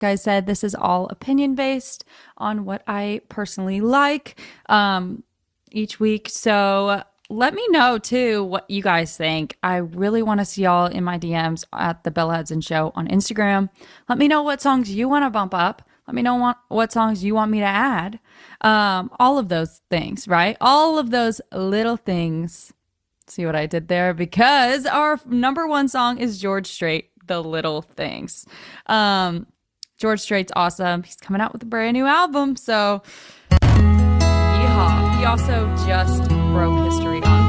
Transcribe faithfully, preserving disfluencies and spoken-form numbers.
I said, this is all opinion based on what I personally like um, each week. So let me know too what you guys think. I really want to see y'all in my D Ms at the Bella Hudson Show on Instagram. Let me know what songs you want to bump up. Let me know what, what songs you want me to add. Um, all of those things, right? All of those little things. See what I did there? Because our number one song is George Strait, The Little Things. Um, George Strait's awesome. He's coming out with a brand new album. So, yeehaw. He also just broke history on